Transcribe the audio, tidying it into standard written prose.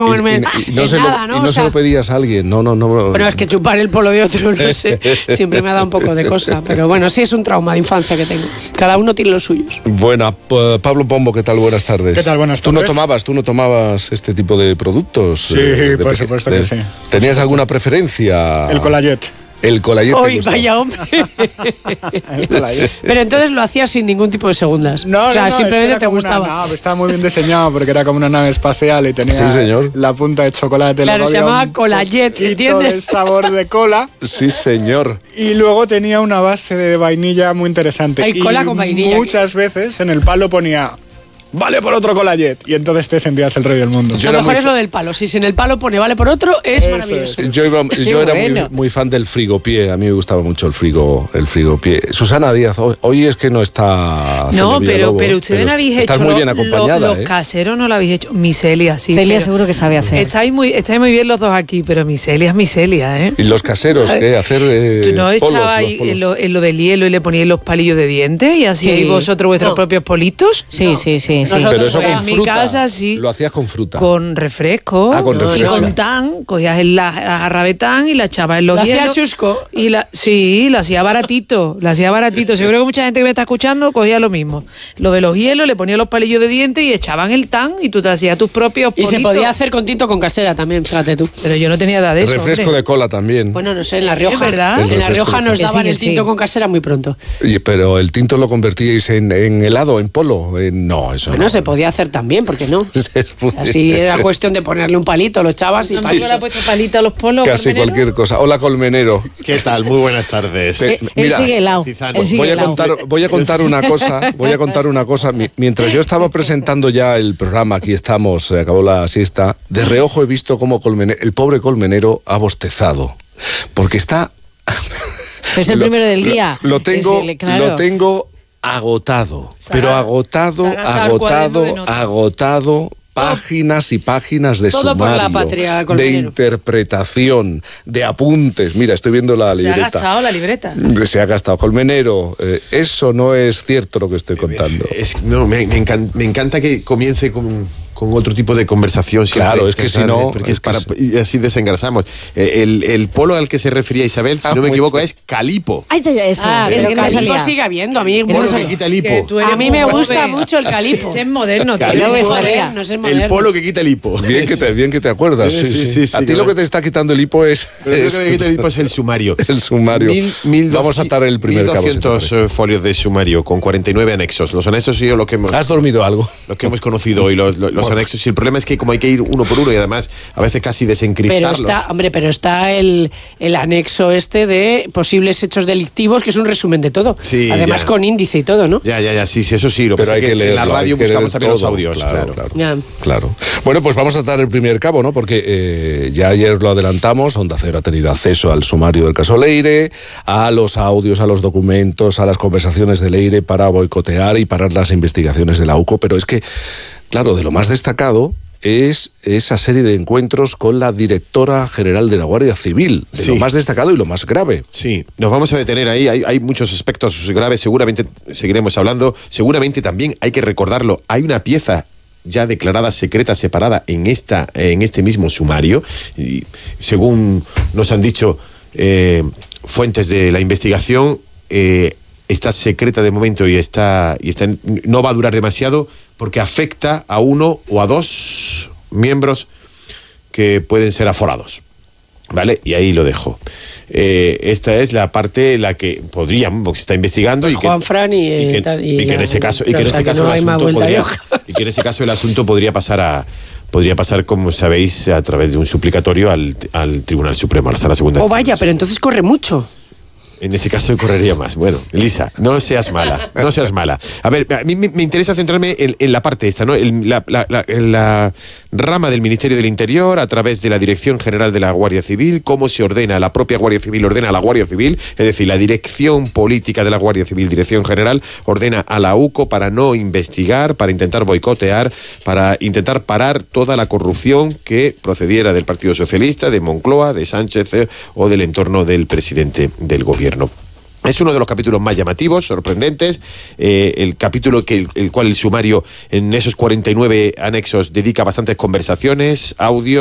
comerme no se nada, ¿no? Y no se lo pedías a alguien, no. Bueno, es que chupar el polo de otro, no sé, siempre me ha dado un poco de cosa, pero bueno, sí es un trauma de infancia que tengo. Cada uno tiene los suyos. Bueno, Pablo Pombo, ¿qué tal? Buenas tardes. ¿Qué tal? Buenas tardes. ¿Tú no tomabas este tipo de productos? Sí, por supuesto que sí. ¿Tenías alguna preferencia? El Colayet. El Colayet. ¡Uy, vaya hombre! Pero entonces lo hacías sin ningún tipo de segundas. No, simplemente te gustaba. Estaba muy bien diseñado porque era como una nave espacial y tenía la punta de chocolate. Claro, se llamaba Colayet, ¿entiendes? El sabor de cola. Sí, señor. Y luego tenía una base de vainilla muy interesante. Hay cola con vainilla. Muchas veces en el palo ponía... Vale por otro Colayet. Y entonces te sentías el rey del mundo. Lo mejor es lo del palo. Si en el palo pone vale por otro, es maravilloso. Yo era muy fan del frigopié. A mí me gustaba mucho el frigopié. Susana Díaz, hoy es que no está... No, pero ustedes no habéis hecho... Estás muy bien acompañada. Los caseros no lo habéis hecho. Miselia, sí. Celia seguro que sabe hacer. Estáis muy bien los dos aquí, pero Miselia es Miselia, ¿eh? ¿Y los caseros qué? Hacer ¿Tú no echabais en lo del hielo y le poníais los palillos de dientes y hacíais vosotros vuestros propios politos? Sí. Pero eso con en fruta. Mi casa sí. Lo hacías con fruta. Con refresco. Con refresco. Y con tan, cogías la jarra de tan y la echabas en los hielos. ¿La hacía chusco? Sí, lo hacía baratito. Seguro que mucha gente que me está escuchando cogía lo mismo. Lo de los hielos, le ponía los palillos de dientes y echaban el tan y tú te hacías tus propios politos. Y se podía hacer con tinto con casera también, fíjate tú. Pero yo no tenía edad de eso. Refresco hombre. De cola también. Bueno, no sé, en La Rioja. ¿Es verdad? En La Rioja nos daban el tinto sí. con casera muy pronto. Pero el tinto lo convertíais en helado, en polo. No, eso Bueno, se podía hacer también, ¿por qué no? Así era cuestión de ponerle un palito, lo echabas y... ¿No le ha puesto palito a los polos? Casi Colmenero? cualquier cosa. Hola, Colmenero. ¿Qué tal? Muy buenas tardes. Él sigue helado. Voy a contar una cosa. Mientras yo estaba presentando ya el programa, aquí estamos, se acabó la siesta, de reojo he visto cómo el pobre Colmenero ha bostezado. Porque está... Es el primero del día. Lo tengo agotado. Pero agotado. Páginas y páginas de todo sumario, por la patria, de interpretación, de apuntes. Mira, estoy viendo la libreta. Se ha gastado la libreta. Se ha gastado. Colmenero, eso no es cierto lo que estoy contando. Me encanta que comience con otro tipo de conversación. Claro, es que si no... Porque y así desengrasamos. El polo al que se refería Isabel, si no me equivoco, es calipo. Ay, eso. Pero que no me calipo salía. sigue habiendo. A mí, Polo que quita el hipo. a mí me gusta mucho el calipo. Es moderno. Calipo. No me salía. No es moderno. El polo que quita el hipo. Bien que te acuerdas. Sí. A ti lo que te está quitando el hipo es... Pero lo que me quita el hipo es el sumario. El sumario. Vamos a atar el primer cabo. 1200 folios de sumario con 49 anexos. Los anexos sí lo que hemos... ¿Has dormido algo? Lo que hemos conocido hoy, los anexos. Y el problema es que como hay que ir uno por uno y además a veces casi desencriptarlos. Pero está el anexo de posibles hechos delictivos, que es un resumen de todo. Sí, además con índice y todo, ¿no? Ya, sí, eso sí. Lo Pero hay que leerlo, en la radio buscamos también los audios. Claro. Bueno, pues vamos a atar el primer cabo, ¿no? Porque ya ayer lo adelantamos, Onda Cero ha tenido acceso al sumario del caso Leire, a los audios, a los documentos, a las conversaciones de Leire para boicotear y parar las investigaciones de la UCO, pero es que, claro, de lo más destacado es esa serie de encuentros con la directora general de la Guardia Civil, lo más destacado y lo más grave. Sí, nos vamos a detener ahí, hay muchos aspectos graves, seguramente seguiremos hablando, seguramente también hay que recordarlo, hay una pieza ya declarada secreta, separada en este mismo sumario, y según nos han dicho fuentes de la investigación, está secreta de momento y no va a durar demasiado, porque afecta a uno o a dos miembros que pueden ser aforados, ¿vale? Y ahí lo dejo. Esta es la parte en la que podríamos, porque se está investigando, pues Juanfran y que en ese caso el asunto podría pasar como sabéis a través de un suplicatorio al Tribunal Supremo, a la Sala Segunda. Vaya, pero entonces corre mucho. En ese caso correría más. Bueno, Elisa, no seas mala. A ver, a mí me interesa centrarme en la parte esta, ¿no? En la rama del Ministerio del Interior, a través de la Dirección General de la Guardia Civil, cómo se ordena, la propia Guardia Civil ordena a la Guardia Civil, es decir, la dirección política de la Guardia Civil, Dirección General, ordena a la UCO para no investigar, para intentar boicotear, para intentar parar toda la corrupción que procediera del Partido Socialista, de Moncloa, de Sánchez o del entorno del presidente del gobierno. Es uno de los capítulos más llamativos, sorprendentes, el capítulo el cual el sumario en esos 49 anexos dedica bastantes conversaciones, audio.